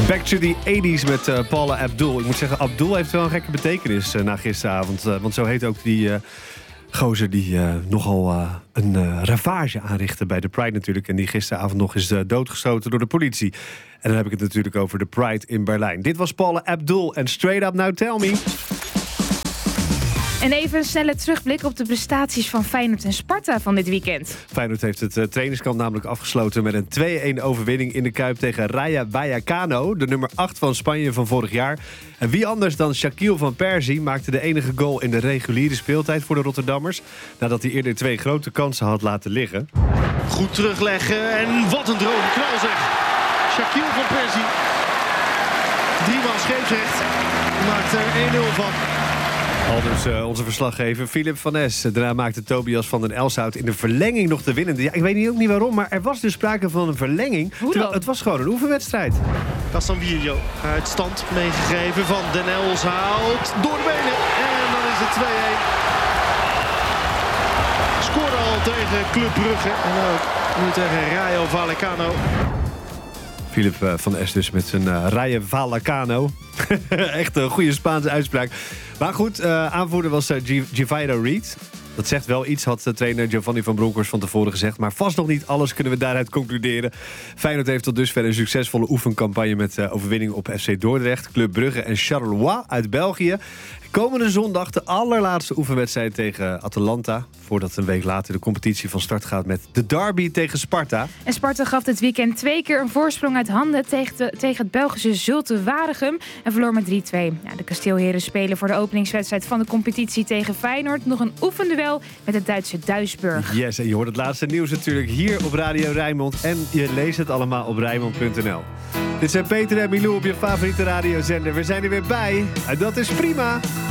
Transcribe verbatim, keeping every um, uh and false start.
Back to the eighties met uh, Paula Abdul. Ik moet zeggen, Abdul heeft wel een gekke betekenis uh, na gisteravond. Uh, want zo heet ook die uh, gozer die uh, nogal uh, een uh, ravage aanrichtte bij de Pride natuurlijk. En die gisteravond nog is uh, doodgeschoten door de politie. En dan heb ik het natuurlijk over de Pride in Berlijn. Dit was Paula Abdul en Straight Up Now Tell Me. En even een snelle terugblik op de prestaties van Feyenoord en Sparta van dit weekend. Feyenoord heeft het uh, trainingskamp namelijk afgesloten met een twee-een overwinning in de Kuip tegen Raja Vallecano, de nummer acht van Spanje van vorig jaar. En wie anders dan Shaquille van Persie maakte de enige goal in de reguliere speeltijd voor de Rotterdammers, nadat hij eerder twee grote kansen had laten liggen. Goed terugleggen en wat een droge knal zeg. Shaquille van Persie. Driemaal scheepsrecht. Maakt er één nul van. Al dus uh, onze verslaggever Philip van Es. Daarna maakte Tobias van den Elshout in de verlenging nog de winnende. Ja, ik weet niet, ook niet waarom, maar er was dus sprake van een verlenging. Hoe terwijl dan? het was gewoon een oefenwedstrijd. Castanvirio uit stand meegegeven van den Elshout. Door de benen. En dan is het twee-een. Scoorde al tegen Club Brugge. En ook nu tegen Rayo Vallecano. Philip uh, van Es dus met zijn uh, Raja Vallecano. Echt een goede Spaanse uitspraak. Maar goed, uh, aanvoerder was uh, G- Givairo Reed. Dat zegt wel iets, had de trainer Giovanni van Bronckhorst van tevoren gezegd. Maar vast nog niet alles kunnen we daaruit concluderen. Feyenoord heeft tot dusver een succesvolle oefencampagne met uh, overwinning op F C Dordrecht, Club Brugge en Charleroi uit België. Komende zondag de allerlaatste oefenwedstrijd tegen Atalanta. Voordat een week later de competitie van start gaat met de derby tegen Sparta. En Sparta gaf dit weekend twee keer een voorsprong uit handen tegen, de, tegen het Belgische Zulte Waregem en verloor met drie twee. Ja, de Kasteelheren spelen voor de openingswedstrijd van de competitie tegen Feyenoord nog een oefenduel met het Duitse Duisburg. Yes, en je hoort het laatste nieuws natuurlijk hier op Radio Rijnmond. En je leest het allemaal op Rijnmond punt n l. Dit zijn Peter en Milou op je favoriete radiozender. We zijn er weer bij. En dat is prima.